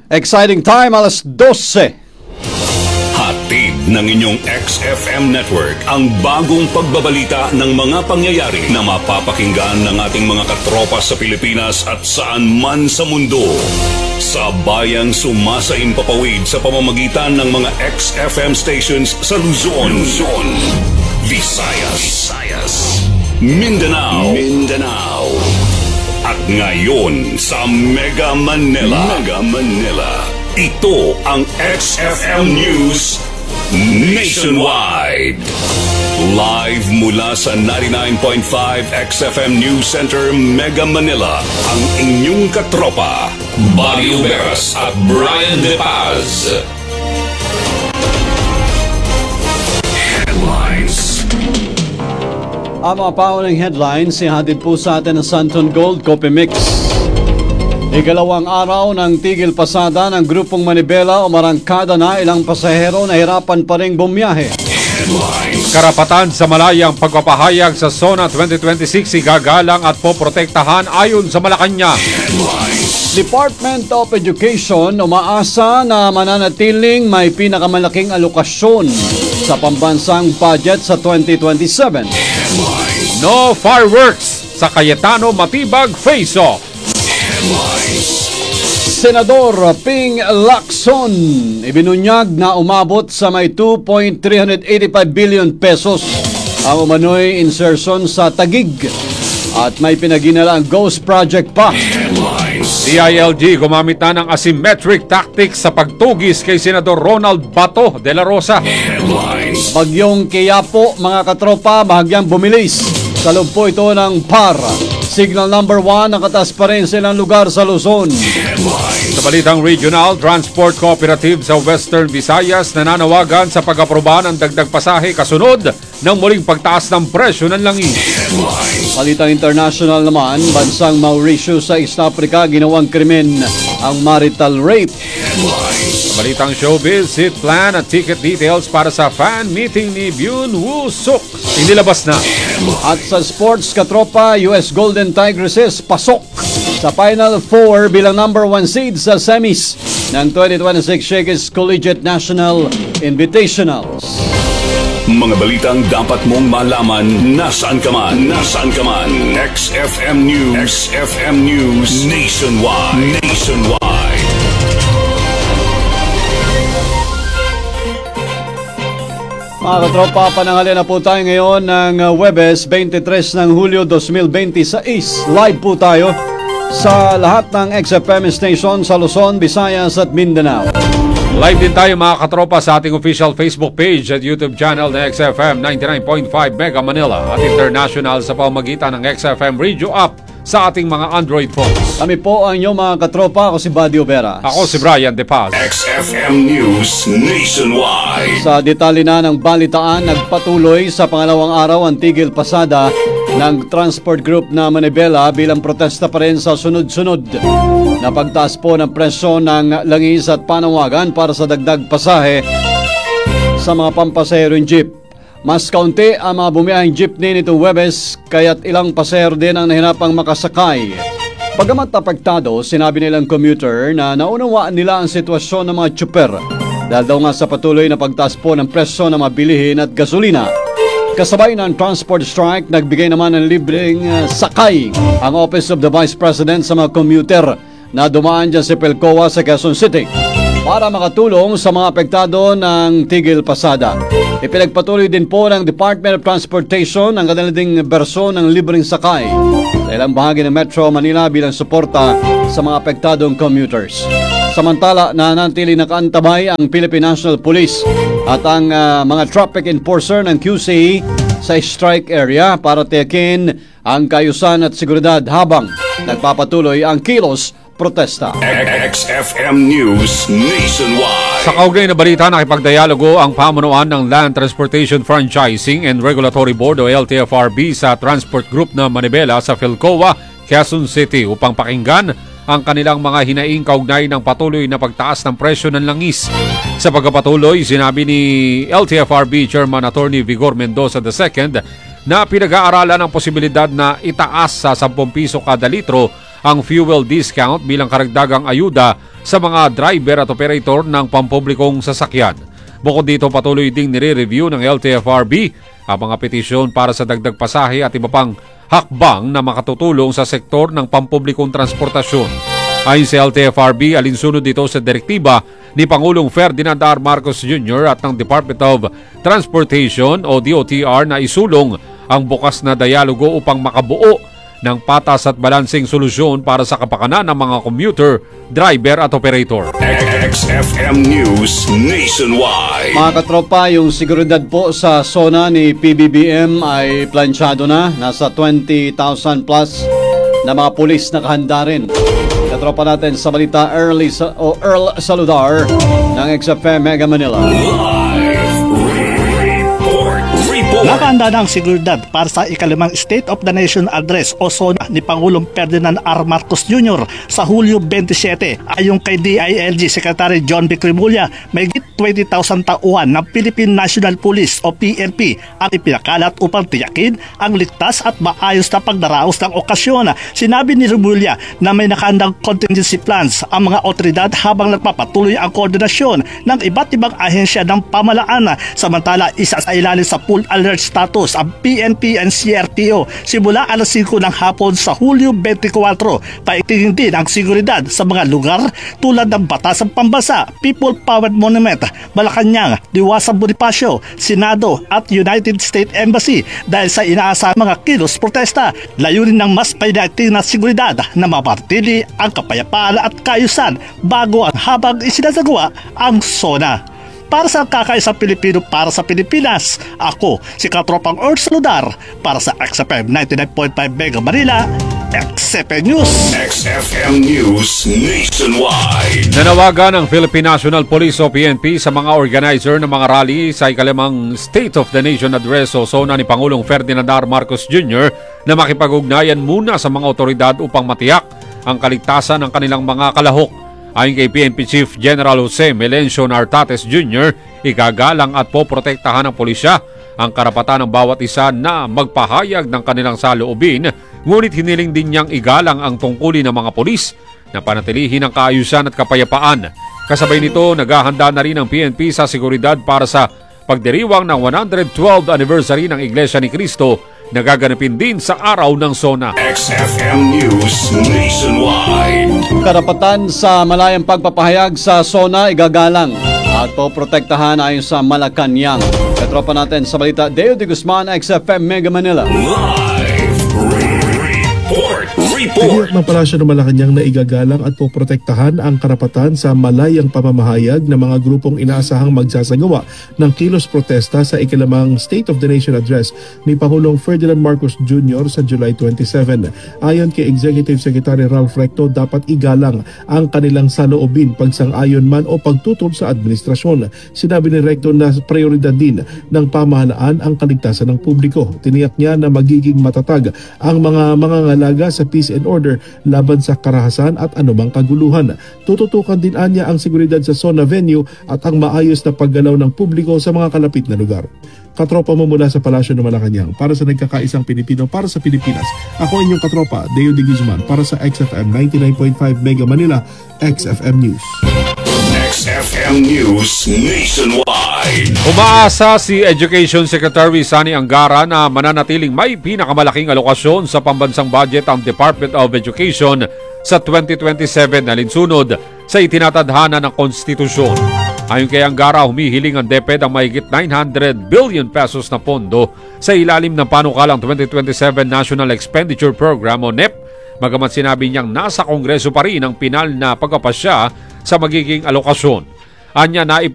Exciting time, alas 12. Hatid ng inyong XFM Network ang bagong pagbabalita ng mga pangyayari na mapapakinggan ng ating mga katropa sa Pilipinas at saan man sa mundo. Sa bayang sumasaimpapawid sa pamamagitan ng mga XFM stations sa Luzon, Visayas, Mindanao, at ngayon sa Mega Manila. Ito ang XFM News Nationwide. Live mula sa 99.5 XFM News Center, Mega Manila, ang inyong katropa, Buddy Uberas at Brian De Paz. Headlines. Ang mga paunang headlines, ihatid po sa atin ng Santon Gold Coffee Mix. Ikalawang araw ng tigil pasada ng grupong Manibela, umarangkada na ilang pasahero na hirapan pa ring bumiyahe. Karapatan sa malayang pagpapahayag sa SONA 2026 igagalang at poprotektahan ayon sa Malacanang. Department of Education umaasa na mananatiling may pinakamalaking alokasyon sa pambansang budget sa 2027. No fireworks sa Cayetano Matibag face-off. Senador Ping Lacson ibinunyag na umabot sa may 2.385 billion pesos ang umano'y insertion sa Taguig at may pinaginala ang Ghost Project pa. DILG gumamit na ng asymmetric tactics sa pagtugis kay Senador Ronald Bato de la Rosa. Bagyong Quiapo, mga katropa, bahagyang bumilis. Sa loob po ito ng PAR. Signal number 1, nakatas pa rin silang lugar sa Luzon. Sa balitang regional, Transport Cooperative sa Western Visayas nananawagan sa pag-aproba ng dagdag pasahe kasunod ng muling pagtaas ng presyo ng langis. Balitang international naman, bansang Mauritius sa East Africa, ginawang krimen ang marital rape. Sa balitang showbiz, seat plan at ticket details para sa fan meeting ni Byun Woo Suk inilabas na. At sa sports, katropa, US Golden Tigresses pasok sa Final Four bilang number 1 seed sa semis ng 2026 Shakey's Collegiate National Invitationals. Mga balitang dapat mong malaman nasaan ka man. XFM News Nationwide. Mga katropa, pananghalian na po tayo ngayon ng Huwebes, 23 ng Hulyo 2026. Live po tayo sa lahat ng XFM station sa Luzon, Visayas at Mindanao. Live din tayo mga katropa sa ating official Facebook page at YouTube channel na XFM 99.5 Mega Manila at international sa pamamagitan ng XFM Radio app sa ating mga Android phones. Kami po ang inyong mga katropa. Ako si Buddy Uberas. Ako si Brian De Paz. XFM News Nationwide. Sa detalye na ng balitaan, nagpatuloy sa pangalawang araw ang tigil pasada ng transport group na Manibela bilang protesta pa rin sa sunod-sunod na pagtaas po ng presyo ng langis at panawagan para sa dagdag pasahe sa mga pampasahero ng jeep. Mas kaunti ang mga bumiyahing jeepney nito Huwebes, kaya't ilang pasahero din ang nahirapang makasakay. Bagamat apektado, sinabi nilang commuter na naunawaan nila ang sitwasyon ng mga tsuper dahil daw nga sa patuloy na pagtaas po ng presyo ng mga bilihin at gasolina. Kasabay ng transport strike, nagbigay naman ng libreng sakay ang Office of the Vice President sa mga commuter na dumaan dyan sa Pelcoa sa Quezon City para makatulong sa mga apektado ng tigil pasada. Ipinagpatuloy din po ng Department of Transportation ang kanilang bersyon ng libreng sakay sa ilang bahagi ng Metro Manila bilang suporta sa mga apektadong commuters. Samantala, nanatili nakaantabay ang Philippine National Police at ang mga traffic enforcer ng QCE sa strike area para tiyakin ang kaayusan at seguridad habang nagpapatuloy ang kilos protesta. XFM News Nationwide. Sa kaugnay na balita, nakipagdialogo ang pamunuan ng Land Transportation Franchising and Regulatory Board o LTFRB sa Transport Group na Manibela sa Philcoa, Quezon City upang pakinggan ang kanilang mga hinaing kaugnay ng patuloy na pagtaas ng presyo ng langis. Sa pagpapatuloy, sinabi ni LTFRB Chairman Attorney Vigor Mendoza II na pinag-aaralan ang posibilidad na itaas sa 10 piso kada litro ang fuel discount bilang karagdagang ayuda sa mga driver at operator ng pampublikong sasakyan. Bukod dito, patuloy ding nire-review ng LTFRB ang mga petisyon para sa dagdag pasahe at iba pang hakbang na makatutulong sa sektor ng pampublikong transportasyon. Ayon sa LTFRB, alinsunod dito sa direktiba ni Pangulong Ferdinand R. Marcos Jr. at ng Department of Transportation o DOTR na isulong ang bukas na dialogo upang makabuo ng patas at balanseng solusyon para sa kapakanan ng mga commuter, driver at operator. XFM News Nationwide. Mga katropa, yung seguridad po sa SONA ni PBBM ay planchado na. Nasa 20,000 plus na mga pulis nakahanda rin. Katropa natin sa balita Earl Saludar ng XFM Mega Manila. Nakahanda na ang seguridad para sa ikalimang State of the Nation Address o SONA ni Pangulong Ferdinand R. Marcos Jr. sa Hulyo 27. Ayon kay DILG Secretary John B. Cremulya, may 20,000 tauhan ng Philippine National Police o PNP ang ipinakalat upang tiyakin ang ligtas at maayos na pagdaraos ng okasyon. Sinabi ni Cremulya na may nakahandang contingency plans ang mga otoridad habang nagpapatuloy ang koordinasyon ng iba't ibang ahensya ng pamahalaan. Samantala, isa sa ilalim sa full alert status ang PNP and CRTO simula alas 5 ng hapon sa Hulyo 24. Paigtingin din ang seguridad sa mga lugar tulad ng Batasang Pambasa, People Powered Monument, Malacanang, Diwasang Bonifacio, Senado at United States Embassy dahil sa inaasahang mga kilos protesta. Layunin ng mas painaigting na seguridad na mapartili ang kapayapaan at kaayusan bago ang habang isinasagawa ang SONA. Para sa kakaisang Pilipino para sa Pilipinas, ako si Katropang Earl Saludar para sa XFM 99.5 Mega Manila, XFM News. XFM News Nationwide. Nanawagan ng Philippine National Police o PNP sa mga organizer ng mga rally sa ikalimang State of the Nation Address o SONA ni Pangulong Ferdinand R. Marcos Jr. na makipag-ugnayan muna sa mga otoridad upang matiyak ang kaligtasan ng kanilang mga kalahok. Ayon kay PNP Chief General Jose Melencio Nartates Jr., igagalang at poprotektahan ng pulisya ang karapatan ng bawat isa na magpahayag ng kanilang saloobin, ngunit hiniling din niyang igalang ang tungkulin ng mga pulis na panatilihin ang kaayusan at kapayapaan. Kasabay nito, naghahanda na rin ang PNP sa seguridad para sa pagdiriwang ng 112th anniversary ng Iglesia ni Cristo na gaganapin din sa araw ng SONA. XFM News Nationwide. Karapatan sa malayang pagpapahayag sa SONA igagalang at poprotektahan ayon sa Malacanang. Katropa natin sa balita Deo de Guzman, XFM Mega Manila. Live report. Tiniyak ng Palasyo ng Malacanang na igagalang at poprotektahan ang karapatan sa malayang pamamahayag ng mga grupong inaasahang magsasagawa ng kilos protesta sa ikalimang State of the Nation Address ni Pangulong Ferdinand Marcos Jr. sa July 27. Ayon kay Executive Secretary Ralph Recto, dapat igalang ang kanilang saloobin, pagsang-ayon man o pagtutol sa administrasyon. Sinabi ni Recto na prioridad din ng pamahalaan ang kaligtasan ng publiko. Tiniyak niya na magiging matatag ang mga mangangalaga sa peace and order laban sa karahasan at anumang kaguluhan. Tututukan din anya ang seguridad sa SONA venue at ang maayos na paggalaw ng publiko sa mga kalapit na lugar. Katropa mo mula sa Palasyo ng Malacanang para sa nagkakaisang Pilipino para sa Pilipinas. Ako inyong katropa, Deo de Guzman para sa XFM 99.5 Mega Manila, XFM News. XFM News Nationwide. Umaasa si Education Secretary Sani Angara na mananatiling may pinakamalaking alokasyon sa pambansang budget ang Department of Education sa 2027 na linsunod sa itinatadhana ng konstitusyon. Ayon kay Angara, humihiling ang DepEd ang mahigit 900 billion pesos na pondo sa ilalim ng panukalang 2027 National Expenditure Program o NEP. Bagamat sinabi niyang nasa Kongreso pa rin ang pinal na pagpapasya sa magiging alokasyon. Anya na